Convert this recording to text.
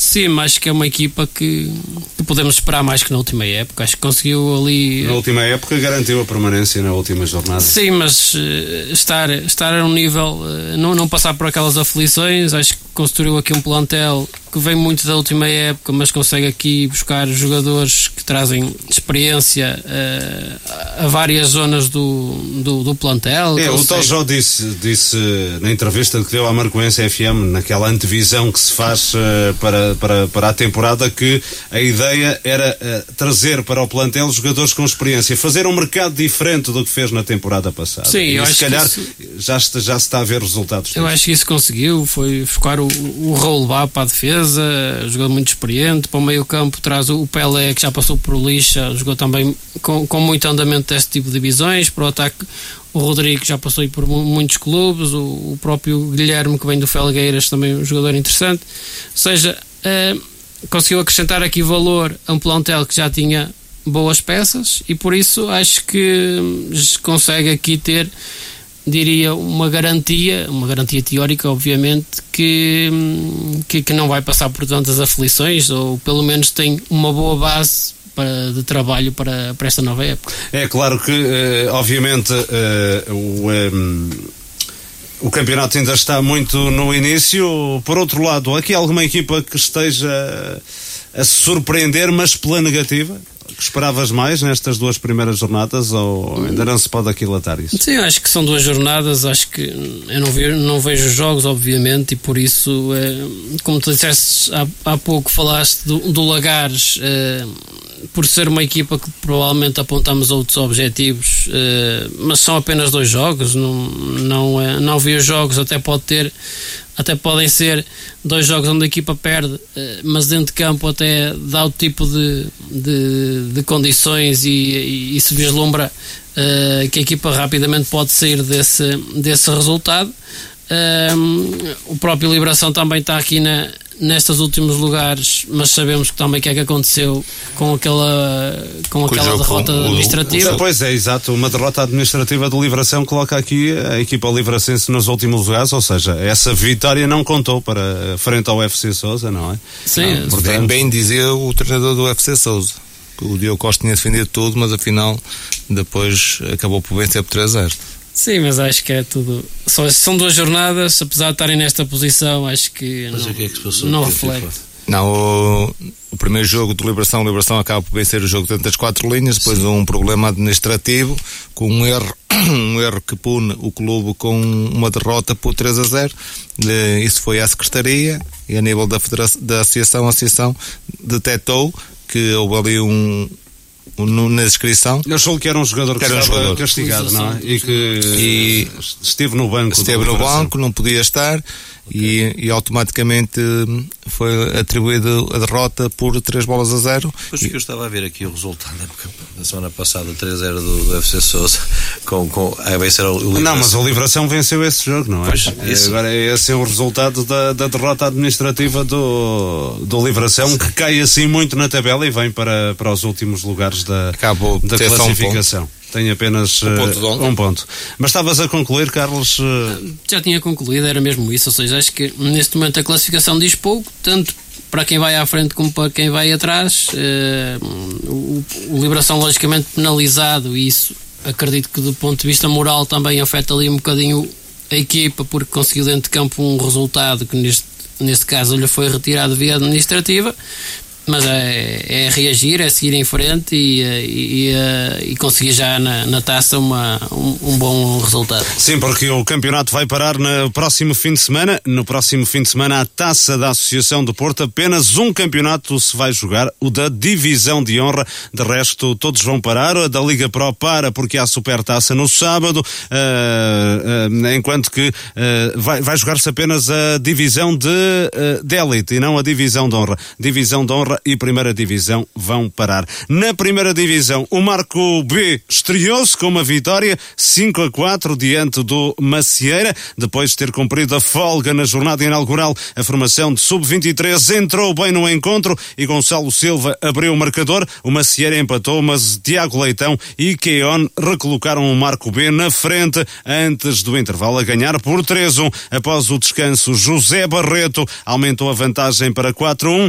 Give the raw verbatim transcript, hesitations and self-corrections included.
Sim, acho que é uma equipa que, que podemos esperar mais que na última época. Acho que conseguiu ali... Na última época garantiu a permanência na última jornada. Sim, mas uh, estar, estar a um nível, uh, não, não passar por aquelas aflições. Acho que construiu aqui um plantel que vem muito da última época, mas consegue aqui buscar jogadores que trazem experiência uh, a várias zonas do, do, do plantel. É, consegue... o Tojó disse, disse na entrevista que deu à Marcoense F M, naquela antevisão que se faz uh, para, para, para a temporada, que a ideia era uh, trazer para o plantel jogadores com experiência, fazer um mercado diferente do que fez na temporada passada. Sim, e eu se acho calhar que isso... já, está, já se está a ver resultados. Eu acho que isso conseguiu, foi buscar o, o Raul Bá para a defesa, jogador muito experiente. Para o meio campo traz o Pelé, que já passou por lixa, jogou também com, com muito andamento deste tipo de divisões. Para o ataque, o Rodrigo já passou aí por muitos clubes, o, o próprio Guilherme, que vem do Felgueiras, também um jogador interessante. Ou seja, eh, conseguiu acrescentar aqui valor a um plantel que já tinha boas peças, e por isso acho que consegue aqui ter, diria, uma garantia, uma garantia teórica, obviamente, que, que, que não vai passar por tantas aflições, ou pelo menos tem uma boa base para, de trabalho para, para esta nova época. É claro que, uh, obviamente, uh, o, um, o campeonato ainda está muito no início. Por outro lado, aqui alguma equipa que esteja a se surpreender, mas pela negativa? Que esperavas mais nestas duas primeiras jornadas, ou ainda não se pode aquilatar isso? Sim, acho que são duas jornadas. Acho que eu não vejo, não vejo jogos, obviamente, e por isso, é, como tu disseste há, há pouco, falaste do, do Lagares, é, por ser uma equipa que provavelmente apontamos outros objetivos, é, mas são apenas dois jogos. Não, não, é, não vi os jogos, até pode ter até podem ser dois jogos onde a equipa perde, mas dentro de campo até dá o tipo de, de, de condições e, e, e se vislumbra uh, que a equipa rapidamente pode sair desse, desse resultado. Um, o próprio Liberação também está aqui na, nestes últimos lugares, mas sabemos que também o que é que aconteceu com aquela, com aquela derrota com, administrativa. O, o, pois é, exato, uma derrota administrativa do Liberação coloca aqui a equipa livracense nos últimos lugares, ou seja, essa vitória não contou para frente ao U F C Sousa, não é? Sim, não, portanto... bem, bem dizia o treinador do U F C Sousa, que o Diogo Costa tinha defendido tudo, mas afinal depois acabou por vencer por três a zero. Sim, mas acho que é tudo. Só, são duas jornadas, apesar de estarem nesta posição, acho que mas não, o que é que se passou? não que reflete. É não, o, o primeiro jogo de Liberação, Liberação acaba por vencer o jogo dentro das quatro linhas, depois Sim. um problema administrativo, com um erro, um erro que pune o clube com uma derrota por três a zero. Isso foi à Secretaria, e a nível da, federação, da Associação, a Associação detectou que houve ali um. na descrição. Eu achou que era um jogador que, que era um jogador castigado, não é? E que e esteve no banco. Esteve no banco, não podia estar, okay. e, e automaticamente foi atribuída a derrota por três bolas a zero. Pois que eu estava a ver aqui o resultado da semana passada, três a zero do, do U F C Sousa, com, com, ah, vai ser o, o não, mas o Liberação venceu esse jogo, não é? Pois, é agora esse é o resultado da, da derrota administrativa do, do Liberação, que cai assim muito na tabela e vem para, para os últimos lugares da, Acabou da classificação. Um Tem apenas um ponto, uh, um ponto. Mas estavas a concluir, Carlos? Uh... Já tinha concluído, era mesmo isso. Ou seja, acho que neste momento a classificação diz pouco, tanto para quem vai à frente como para quem vai atrás. Uh, o, o Liberação logicamente penalizado, e isso acredito que do ponto de vista moral também afeta ali um bocadinho a equipa, porque conseguiu dentro de campo um resultado que neste, neste caso lhe foi retirado via administrativa. Mas é, é reagir, é seguir em frente e, e, e, e conseguir já na, na taça uma, um, um bom resultado. Sim, porque o campeonato vai parar no próximo fim de semana. No próximo fim de semana, a taça da Associação de Porto. Apenas um campeonato se vai jogar, o da Divisão de Honra. De resto, todos vão parar. A da Liga Pro para, porque há Supertaça no sábado, uh, uh, enquanto que uh, vai, vai jogar-se apenas a Divisão de, uh, de Elite e não a Divisão de Honra. Divisão de Honra e Primeira Divisão vão parar. Na Primeira Divisão, o Marco B estreou-se com uma vitória cinco a quatro diante do Macieira. Depois de ter cumprido a folga na jornada inaugural, a formação de sub vinte e três entrou bem no encontro e Gonçalo Silva abriu o marcador. O Macieira empatou, mas Tiago Leitão e Keon recolocaram o Marco B na frente antes do intervalo, a ganhar por três a um. Após o descanso, José Barreto aumentou a vantagem para quatro a um.